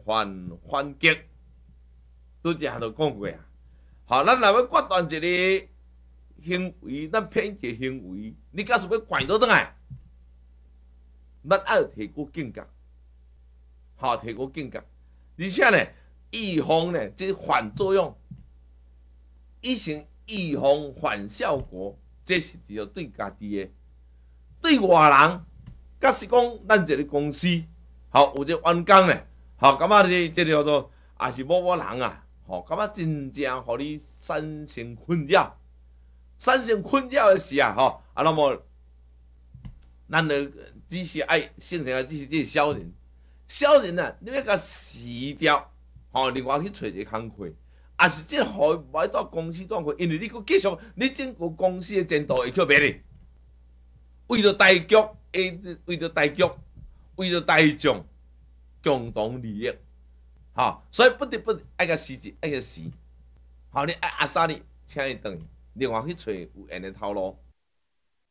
反反击，拄则都讲过啊。好，咱若要决断一个行为，咱偏激行为，你假使要拐倒转来，咱爱提高警觉，好，提高警觉，而且呢，预防呢，即反作用，以成预防反效果，这是只有对家己的，对外人。假使讲咱一个公司，好有一个员工咧，好感觉这叫做也是某某人啊，好感觉真正互你产生困扰，产生困扰的事啊，吼啊，那么咱就只是爱形成只是这小人，小人啊，你要甲死掉，吼，另外去找一个工课，也是即互无爱到公司当课，因为你佫继续，你整个公司的前途会去灭哩，为着大局。为着大局，为着大众共同利益，吼，所以不得不爱个辞职，爱个死，吼，你爱阿三你请伊转去，另外去找有缘的头路，